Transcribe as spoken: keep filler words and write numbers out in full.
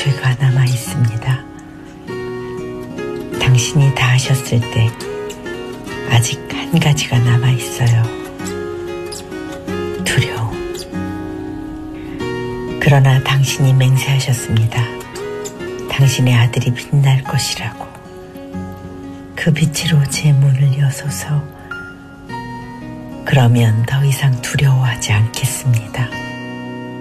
죄가 남아 있습니다. 당신이 다 하셨을 때 아직 한 가지가 남아 있어요. 두려움. 그러나 당신이 맹세하셨습니다. 당신의 아들이 빛날 것이라고. 그 빛으로 제 문을 여소서. 그러면 더 이상 두려워하지 않겠습니다.